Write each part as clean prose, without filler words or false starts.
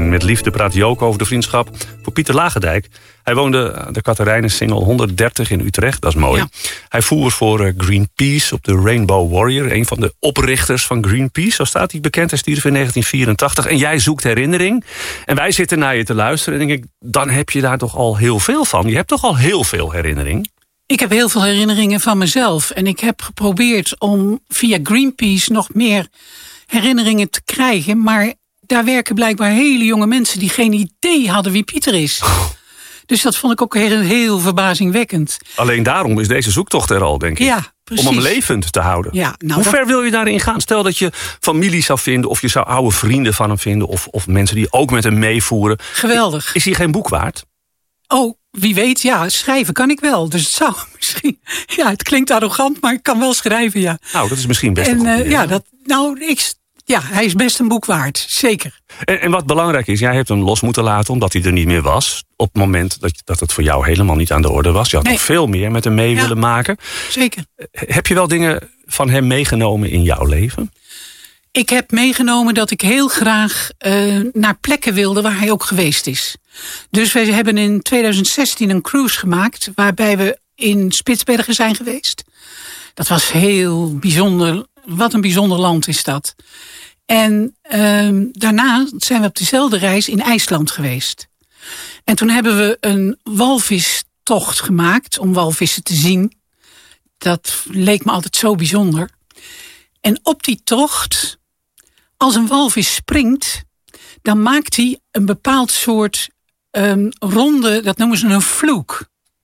En met liefde praat hij ook over de vriendschap voor Pieter Lagendijk. Hij woonde aan de Catharijnensingel 130 in Utrecht, dat is mooi. Ja. Hij voer voor Greenpeace op de Rainbow Warrior. Een van de oprichters van Greenpeace. Zo staat hij bekend, hij stierf in 1984. En jij zoekt herinnering. En wij zitten naar je te luisteren en denk ik, dan heb je daar toch al heel veel van. Je hebt toch al heel veel herinnering? Ik heb heel veel herinneringen van mezelf. En ik heb geprobeerd om via Greenpeace nog meer herinneringen te krijgen. Maar daar werken blijkbaar hele jonge mensen die geen idee hadden wie Pieter is. Dus dat vond ik ook heel verbazingwekkend. Alleen daarom is deze zoektocht er al, denk ik. Ja, precies. Om hem levend te houden. Ja, Hoe ver wil je daarin gaan? Stel dat je familie zou vinden, of je zou oude vrienden van hem vinden, of mensen die ook met hem meevoeren. Geweldig. Is hij geen boek waard? Oh, wie weet, ja, schrijven kan ik wel. Dus het zou misschien... Ja, het klinkt arrogant, maar ik kan wel schrijven, ja. Nou, dat is misschien best een goed idee. Ja, hij is best een boek waard, zeker. En wat belangrijk is, jij hebt hem los moeten laten omdat hij er niet meer was. Op het moment dat het voor jou helemaal niet aan de orde was. Je had nog veel meer met hem mee willen maken. Zeker. Heb je wel dingen van hem meegenomen in jouw leven? Ik heb meegenomen dat ik heel graag naar plekken wilde waar hij ook geweest is. Dus wij hebben in 2016 een cruise gemaakt waarbij we in Spitsbergen zijn geweest. Dat was heel bijzonder. Wat een bijzonder land is dat. En daarna zijn we op dezelfde reis in IJsland geweest. En toen hebben we een walvistocht gemaakt om walvissen te zien. Dat leek me altijd zo bijzonder. En op die tocht, als een walvis springt, dan maakt hij een bepaald soort ronde, dat noemen ze een vloek.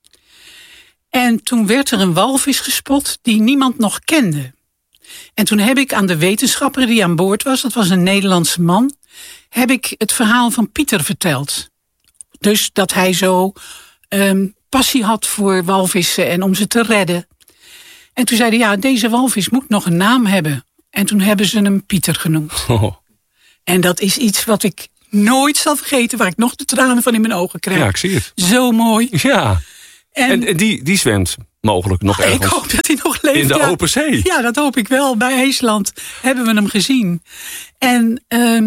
En toen werd er een walvis gespot die niemand nog kende. En toen heb ik aan de wetenschapper die aan boord was, dat was een Nederlandse man, heb ik het verhaal van Pieter verteld. Dus dat hij zo passie had voor walvissen en om ze te redden. En toen zeiden ja, deze walvis moet nog een naam hebben. En toen hebben ze hem Pieter genoemd. Oh. En dat is iets wat ik nooit zal vergeten, waar ik nog de tranen van in mijn ogen krijg. Ja, ik zie het. Zo mooi. Ja. En die zwemt mogelijk nog ergens. Ik hoop dat hij nog leeft. In de open zee. Ja, dat hoop ik wel. Bij IJsland hebben we hem gezien. En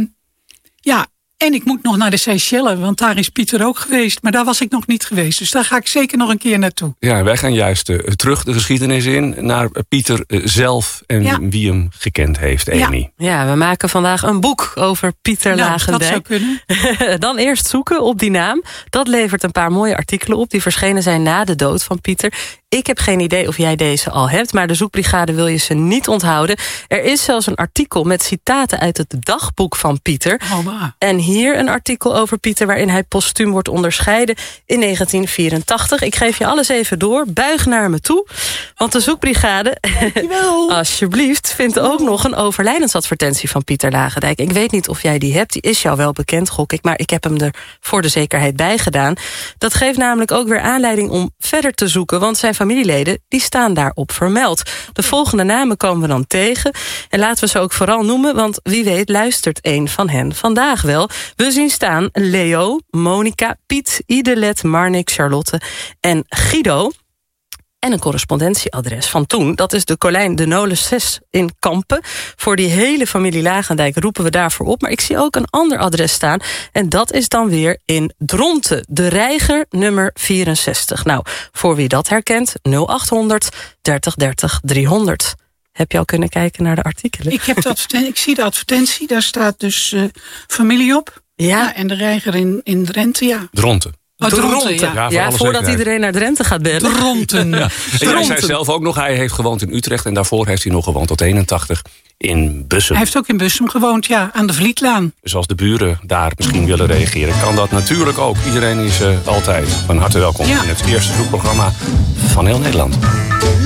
en ik moet nog naar de Seychelles, want daar is Pieter ook geweest. Maar daar was ik nog niet geweest. Dus daar ga ik zeker nog een keer naartoe. Ja, wij gaan juist terug de geschiedenis in naar Pieter zelf en wie hem gekend heeft, Amy. Ja, we maken vandaag een boek over Pieter Lagendijk. Dat zou kunnen. Dan eerst zoeken op die naam. Dat levert een paar mooie artikelen op die verschenen zijn na de dood van Pieter. Ik heb geen idee of jij deze al hebt, maar de zoekbrigade wil je ze niet onthouden. Er is zelfs een artikel met citaten uit het dagboek van Pieter. En hier een artikel over Pieter waarin hij postuum wordt onderscheiden in 1984. Ik geef je alles even door. Buig naar me toe. Want de zoekbrigade, alsjeblieft, vindt ook nog een overlijdensadvertentie van Pieter Lagendijk. Ik weet niet of jij die hebt. Die is jou wel bekend, gok ik. Maar ik heb hem er voor de zekerheid bij gedaan. Dat geeft namelijk ook weer aanleiding om verder te zoeken. Want zijn familieleden die staan daarop vermeld. De volgende namen komen we dan tegen. En laten we ze ook vooral noemen, want wie weet luistert een van hen vandaag wel. We zien staan Leo, Monica, Piet, Idelet, Marnik, Charlotte en Guido. En een correspondentieadres van toen. Dat is de Colijn de Nolens 6 in Kampen. Voor die hele familie Lagendijk roepen we daarvoor op. Maar ik zie ook een ander adres staan. En dat is dan weer in Dronten. De Reiger nummer 64. Nou, voor wie dat herkent, 0800 30 30 300. Heb je al kunnen kijken naar de artikelen? Ik zie de advertentie. Daar staat dus familie op. Ja, en de Reiger in Drenthe, ja. Dronten. Dronten. Ja, voordat iedereen naar Drenthe gaat bellen. Dronten. Ja. En jij zei zelf ook nog, hij heeft gewoond in Utrecht. En daarvoor heeft hij nog gewoond tot 81 in Bussum. Hij heeft ook in Bussum gewoond, ja, aan de Vlietlaan. Dus als de buren daar misschien willen reageren, kan dat natuurlijk ook. Iedereen is altijd van harte welkom in het eerste zoekprogramma van heel Nederland.